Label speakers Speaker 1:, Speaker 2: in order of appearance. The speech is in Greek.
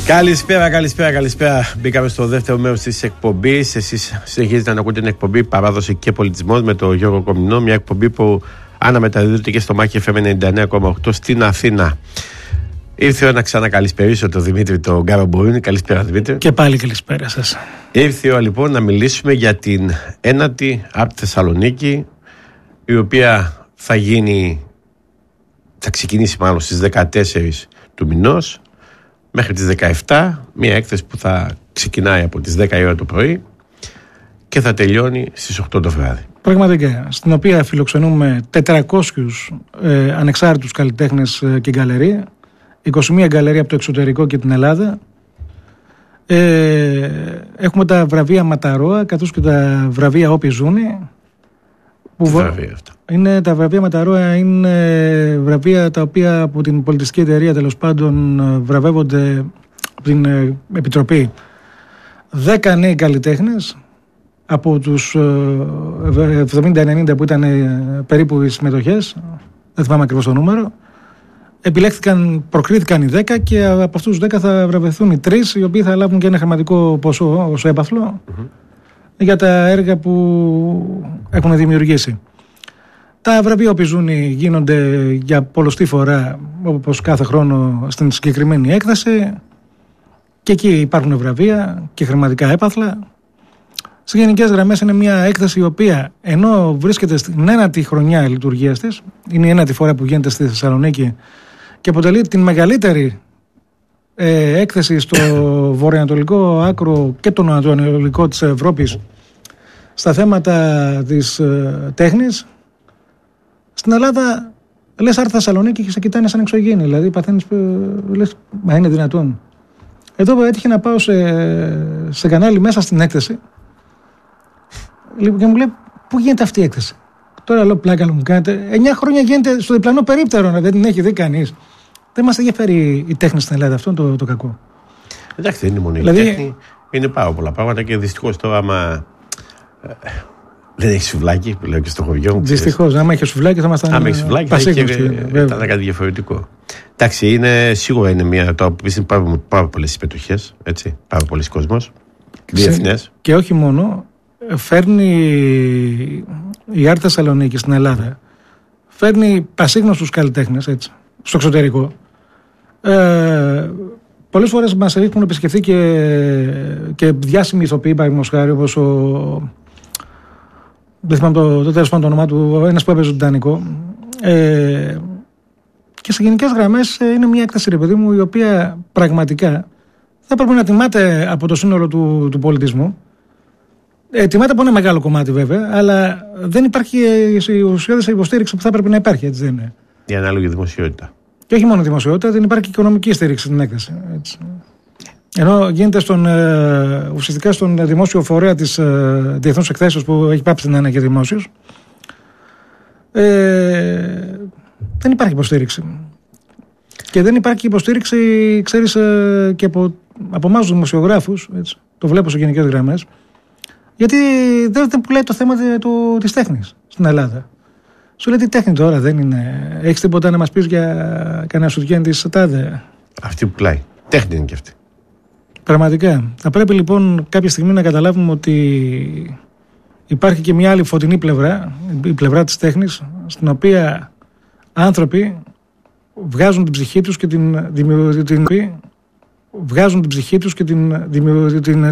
Speaker 1: Καλησπέρα. Μπήκαμε στο δεύτερο μέρος της εκπομπής. Εσείς συνεχίζετε να ακούτε την εκπομπή Παράδοση και Πολιτισμός με τον Γιώργο Κομινό. Μια εκπομπή που αναμεταδίδεται και στο Μάχη FM 99,8 στην Αθήνα. Ήρθε η ώρα να ξανακαλησπερίσω τον Δημήτρη τον Γκαραμπούρινη. Καλησπέρα, Δημήτρη.
Speaker 2: Και πάλι καλησπέρα σας.
Speaker 1: Ήρθε η ώρα λοιπόν να μιλήσουμε για την ένατη από τη Θεσσαλονίκη, η οποία θα ξεκινήσει μάλλον στις 14 του μηνός μέχρι τις 17, μια έκθεση που θα ξεκινάει από τις 10 η ώρα το πρωί και θα τελειώνει στις 8 το βράδυ.
Speaker 2: Πραγματικά, στην οποία φιλοξενούμε 400 ανεξάρτητους καλλιτέχνες και γκαλερί, 21 γκαλερί από το εξωτερικό και την Ελλάδα. Έχουμε τα βραβεία Ματαρόα καθώς και τα βραβεία Όπι Ζούνι. Είναι τα βραβεία Ματαρόα, είναι βραβεία τα οποία από την πολιτιστική εταιρεία τέλος πάντων βραβεύονται από την Επιτροπή 10 νέοι καλλιτέχνες από τους 70-90 που ήταν περίπου οι συμμετοχές, δεν θυμάμαι ακριβώς το νούμερο. Προκρίθηκαν οι 10 και από αυτούς τους 10 θα βραβευθούν οι 3, οι οποίοι θα λάβουν και ένα χρηματικό ποσό ως έπαθλο για τα έργα που έχουν δημιουργήσει. Τα βραβεία Όπι Ζούνι γίνονται για πολλοστή φορά, όπως κάθε χρόνο, στην συγκεκριμένη έκθεση, και εκεί υπάρχουν βραβεία και χρηματικά έπαθλα. Σε γενικές γραμμές είναι μια έκθεση η οποία, ενώ βρίσκεται στην ένατη χρονιά λειτουργίας της, είναι η ένατη φορά που γίνεται στη Θεσσαλονίκη και αποτελεί την μεγαλύτερη έκθεση στο βορειοανατολικό άκρο και το ανατολικό της Ευρώπης στα θέματα της τέχνης. Στην Ελλάδα λες άρθρα Θεσσαλονίκη και σε κοιτάνε σαν εξωγήινοι, δηλαδή παθαίνεις, λες, μα είναι δυνατόν? Εδώ έτυχε να πάω σε κανάλι μέσα στην έκθεση και μου λέει, πού γίνεται αυτή η έκθεση? Τώρα λέω, πλάκα μου κάνετε, 9 χρόνια γίνεται στο διπλανό περίπτερο, δεν την έχει δει κανείς. Δεν μας ενδιαφέρει η τέχνη στην Ελλάδα, αυτό είναι το κακό.
Speaker 1: Εντάξει, δεν είναι μόνο η τέχνη, είναι πάρα πολλά πράγματα και δυστυχώς τώρα άμα δεν έχει σουβλάκι, που λέω και στο χωριό μου.
Speaker 2: Δυστυχώς, άμα είχε σουβλάκι θα ήμασταν
Speaker 1: πασίγνωστοι. Θα ήταν κάτι διαφορετικό. Εντάξει, σίγουρα είναι μια. Τώρα που είναι πάρα πολλές συμμετοχές, πάρα πολλοί κόσμος. Διεθνές.
Speaker 2: Και όχι μόνο, φέρνει η Art Θεσσαλονίκη στην Ελλάδα, φέρνει πασίγνωστους καλλιτέχνες στο εξωτερικό. Πολλές φορές μας έχουν επισκεφθεί και διάσημοι ηθοποιοί, παραδείγματος χάρη, όπως δεν θυμάμαι το τέλος πάντων το όνομά του, ένας που έπαιζε Τιτανικό. Και σε γενικές γραμμές είναι μια έκταση, ρε παιδί μου, η οποία πραγματικά θα πρέπει να τιμάται από το σύνολο του πολιτισμού. Τιμάται από ένα μεγάλο κομμάτι βέβαια, αλλά δεν υπάρχει η ουσιώδης υποστήριξη που θα πρέπει να υπάρχει, έτσι δεν είναι?
Speaker 1: Η ανάλογη δημοσιότητα. Και
Speaker 2: όχι μόνο δημοσιότητα, δεν υπάρχει και οικονομική στήριξη στην έκθεση. Έτσι. Ενώ γίνεται ουσιαστικά στον δημόσιο φορέα της Διεθνούς Εκθέσεως, που έχει πάψει να είναι και δημόσιος, δεν υπάρχει υποστήριξη. Και δεν υπάρχει υποστήριξη, ξέρεις, και από εμάς τους δημοσιογράφους, το βλέπω σε γενικές γραμμές, γιατί δεν πουλάει το θέμα της τέχνης στην Ελλάδα. Σου λέει, τι τέχνη τώρα δεν είναι? Έχεις τίποτα να μας πεις για κανένα σουτιέν της τάδε? Αυτή
Speaker 1: που πουλάει. Τέχνη είναι και αυτή.
Speaker 2: Πραγματικά. Θα πρέπει λοιπόν κάποια στιγμή να καταλάβουμε ότι υπάρχει και μια άλλη φωτεινή πλευρά, η πλευρά της τέχνης, στην οποία άνθρωποι βγάζουν την ψυχή τους και την